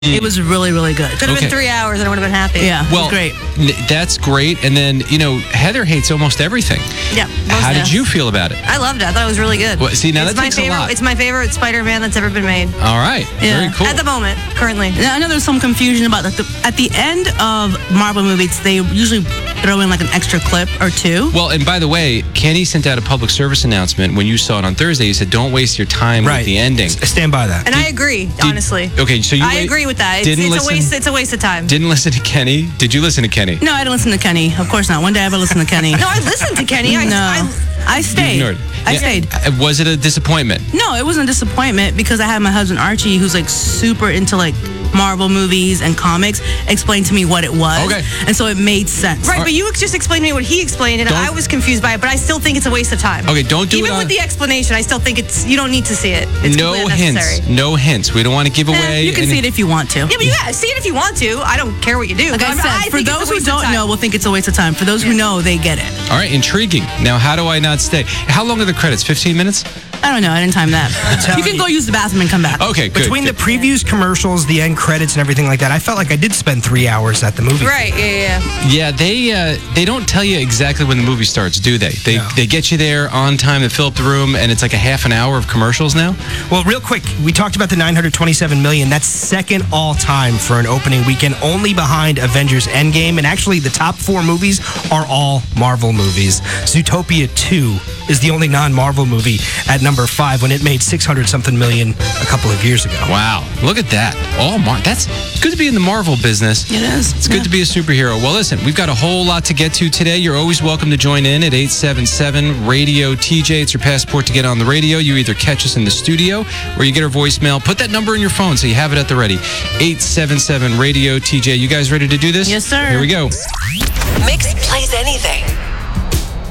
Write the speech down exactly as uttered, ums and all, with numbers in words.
It was really, really good. Could have Okay. been three hours and I would have been happy. Yeah, it Well, was great. n- that's great. And then, you know, Heather hates almost everything. Yeah. most How of did it. you feel about it? I loved it. I thought it was really good. Well, see, now it's that my takes a favorite. lot. It's my favorite Spider-Man that's ever been made. All right. Yeah. Very cool. At the moment, currently. Now, I know there's some confusion about like the, at the end of Marvel movies, they usually throw in like an extra clip or two. Well, and by the way, Kenny sent out a public service announcement when you saw it on Thursday. He said, don't waste your time Right. with the ending. S- Stand by that. And I agree, Did- honestly. Okay, so you I wa- agree with that. It's, didn't it's a listen- waste. It's a waste of time. Didn't listen to Kenny? Did you listen to Kenny? No, I didn't listen to Kenny. Of course not. One day I ever listen to Kenny. No, I listened to Kenny. I, no, I, I, You stayed. ignored it. I Yeah. stayed. Uh, Was it a disappointment? No, it wasn't a disappointment because I had my husband Archie, who's like super into like Marvel movies and comics, explain to me what it was. Okay. And so it made sense. right, but you just explained to me what he explained, and Don't- I was confused by it. But I still think it's a waste of time. Okay, don't do Even it on- with the explanation, I still think it's you don't need to see it. It's no completely hints. unnecessary. No hints. We don't want to give Eh, away. you can any- see it if you want to. Yeah, but you yeah, see it if you want to. I don't care what you do. Like but I I'm- said, I for think it's a those who waste of don't time. know, will think it's a waste of time. For those who know, they get it. All right, intriguing. Now, how do I not stay? How long are the credits? fifteen minutes? I don't know. I didn't time that. telling You can you. go use the bathroom and come back. Okay, good. Between good. the previews, commercials, the end credits, and everything like that, I felt like I did spend three hours at the movie. Right? Yeah, yeah. yeah. Yeah, they uh, they don't tell you exactly when the movie starts, do they? They No. they get you there on time to fill up the room, and it's like a half an hour of commercials now. Well, real quick, we talked about the nine hundred twenty-seven million. That's second all time for an opening weekend, only behind Avengers Endgame. And actually, the top four movies are all Marvel movies. Zootopia two is the only non-Marvel movie at number five when it made six hundred something million a couple of years ago. Wow, look at that! All Mar- that's it's good to be in the Marvel business. It is. It's good to be a superhero. Well, listen, we've got a whole lot to get to today. You're always welcome to join in at eight seven seven radio T J. It's your passport to get on the radio. You either catch us in the studio or you get our voicemail. Put that number in your phone so you have it at the ready. eight seven seven radio T J. You guys ready to do this? Yes, sir. Here we go. Mix plays anything.